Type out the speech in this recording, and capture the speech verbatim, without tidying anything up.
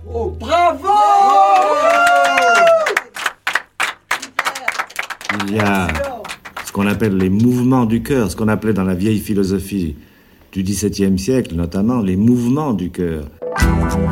Oh, bravo! Il y a ce qu'on appelle les mouvements du cœur, ce qu'on appelait dans la vieille philosophie du dix-septième siècle, notamment les mouvements du cœur.